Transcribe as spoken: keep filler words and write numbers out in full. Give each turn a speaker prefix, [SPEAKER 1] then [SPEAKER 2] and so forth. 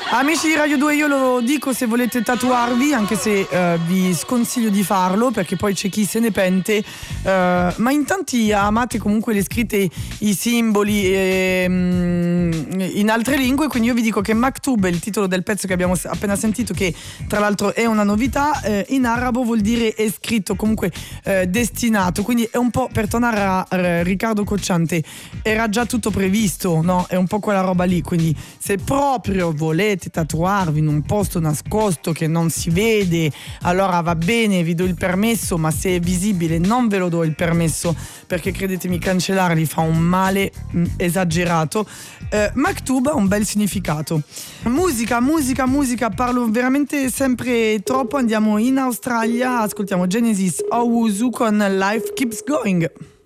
[SPEAKER 1] Amici di Radio due, io lo dico se volete tatuarvi, anche se uh, vi sconsiglio di farlo perché poi c'è chi se ne pente, uh, ma in tanti amate comunque le scritte, i simboli e, um, in altre lingue, quindi io vi dico che Maktub è il titolo del pezzo che abbiamo appena sentito, che tra l'altro è una novità, uh, in arabo vuol dire è scritto, comunque uh, destinato, quindi è un po', per tornare a uh, Riccardo Cocciante, era già tutto previsto, no? È un po' quella roba lì, quindi se proprio volete tatuarvi in un posto nascosto che non si vede, allora va bene, vi do il permesso, ma se è visibile non ve lo do il permesso, perché credetemi, cancellarli fa un male mh, esagerato. eh, Maktub ha un bel significato. Musica, musica, musica, parlo veramente sempre troppo. Andiamo in Australia, ascoltiamo Genesis Owusu con Life Keeps Going.